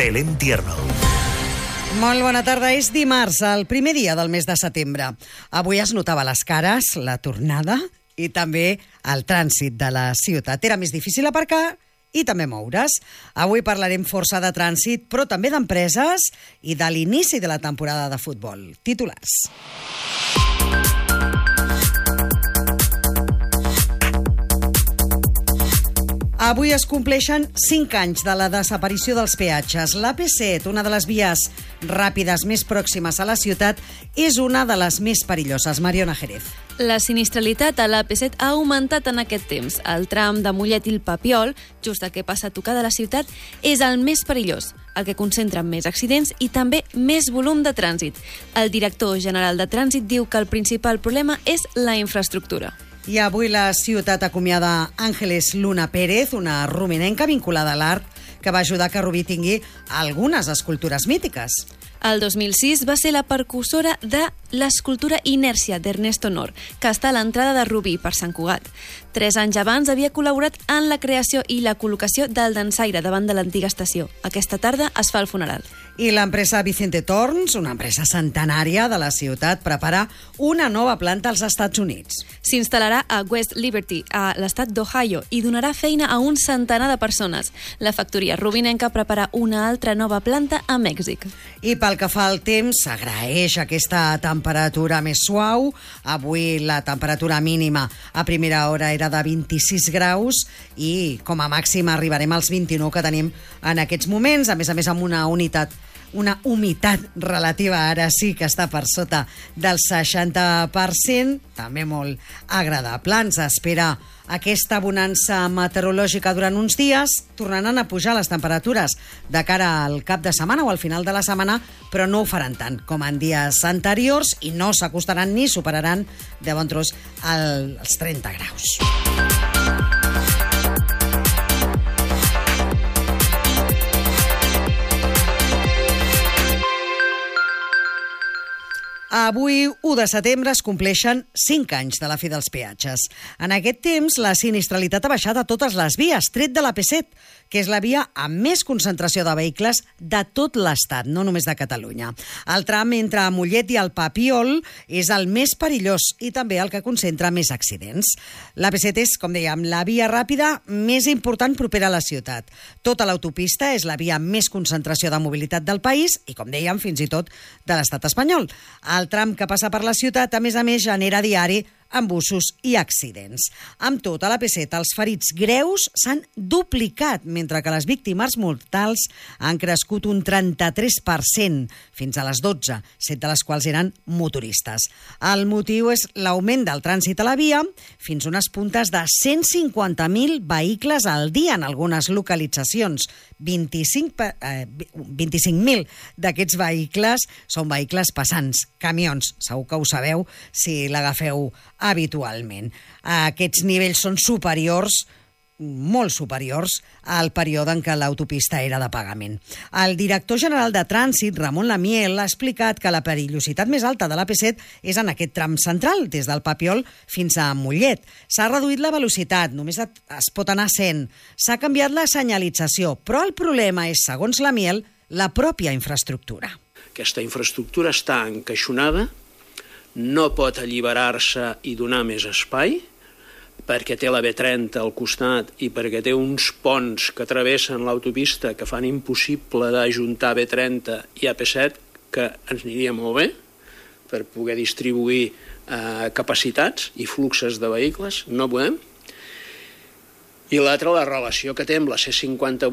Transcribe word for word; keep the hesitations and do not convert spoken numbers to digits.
Belén Tierno. Molt bona tarda. És dimarts, el primer dia del mes de setembre. Avui es notava a les cares la tornada i també el trànsit de la ciutat. Era més difícil aparcar i també moure's. Avui parlarem força de trànsit, però també d'empreses i de l'inici de la temporada de futbol. Titulars. Avui es compleixen cinc anys de la desaparició dels peatges. L'A P set, una de les vies ràpides més pròximes a la ciutat, és una de les més perilloses. Mariona Jerez. La sinistralitat a l'A P set ha augmentat en aquest temps. El tram de Mollet i el Papiol, just a què passa a tocar de la ciutat, és el més perillós, el que concentra més accidents i també més volum de trànsit. El director general de Trànsit diu que el principal problema és la infraestructura. I avui la ciutat acomiada Àngeles Luna Pérez, una ruminenca vinculada a l'art, que va ajudar que Rubí tingui algunes escultures mítiques. El dos mil sis va ser la precursora de l'escultura Inèrcia d'Ernesto Nor, que està a l'entrada de Rubí per Sant Cugat. Tres anys abans havia col·laborat en la creació i la col·locació del dansaire davant de l'antiga estació. Aquesta tarda es fa el funeral. I l'empresa Vicente Torns, una empresa centenària de la ciutat, prepara una nova planta als Estats Units. S'instal·larà a West Liberty, a l'estat d'Ohio, i donarà feina a un centenar de persones. La factoria rubinenca prepara una altra nova planta a Mèxic. I pel que fa al temps, s'agraeix aquesta temperatura més suau. Avui la temperatura mínima a primera hora era de vint-i-sis graus i com a màxim arribarem als vint-i-nou que tenim en aquests moments, a més a més amb una unitat una humitat relativa, ara sí que està per sota del seixanta per cent, també molt agradable. Ens espera aquesta bonança meteorològica durant uns dies, tornaran a pujar les temperatures de cara al cap de setmana o al final de la setmana, però no ho faran tant com en dies anteriors i no s'acostaran ni superaran de bon tros els trenta graus. Avui, u de setembre, es compleixen cinc anys de la fi dels peatges. En aquest temps, la sinistralitat ha baixat a totes les vies, tret de l'A P set, que és la via amb més concentració de vehicles de tot l'Estat, no només de Catalunya. El tram entre Mollet i el Papiol és el més perillós i també el que concentra més accidents. L'A P set és, com dèiem, la via ràpida més important propera a la ciutat. Tota l'autopista és la via amb més concentració de mobilitat del país i, com dèiem, fins i tot de l'Estat espanyol. El tram que passa per la ciutat, a més a més, genera diari embussos i accidents. Amb tot, a l'A P set, els ferits greus s'han duplicat, mentre que les víctimes mortals han crescut un trenta-tres per cent, fins a les dotze, set de les quals eren motoristes. El motiu és l'augment del trànsit a la via, fins unes puntes de cent cinquanta mil vehicles al dia en algunes localitzacions. vint-i-cinc mil d'aquests vehicles són vehicles passants, camions, segur que ho sabeu si l'agafeu habitualment. Aquests nivells són superiors, molt superiors, al període en què l'autopista era de pagament. El director general de Trànsit, Ramon Lamiel, ha explicat que la perillositat més alta de l'A P set és en aquest tram central, des del Papiol fins a Mollet. S'ha reduït la velocitat, només es pot anar a cent. S'ha canviat la senyalització, però el problema és, segons Lamiel, la pròpia infraestructura. Aquesta infraestructura està encaixonada, no pot alliberar-se i donar més espai, perquè té la B trenta al costat i perquè té uns ponts que travessen l'autopista que fan impossible d'ajuntar B trenta i A P set, que ens aniria molt bé per poder distribuir eh, capacitats i fluxes de vehicles, no podem. I l'altra, la relació que té amb la C cinquanta-vuit